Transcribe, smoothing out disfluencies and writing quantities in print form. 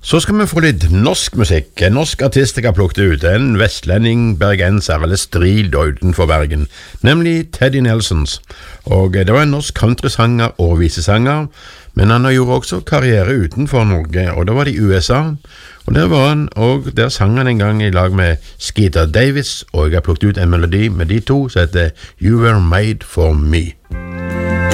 Så skal vi få litt norsk musikk. En norsk artist jeg har plukket ut, en vestlending, bergenser eller stril da utenfor Bergen, nemlig Teddy Nelsons. Og det var en norsk countrysanger og visesanger, men han gjorde også karriere utenfor Norge, og da var det i USA. Og der var han, og der sang han en gang i lag med Skeeter Davis, og jeg har plukket ut en melodi med de to som heter You Were Made For Me.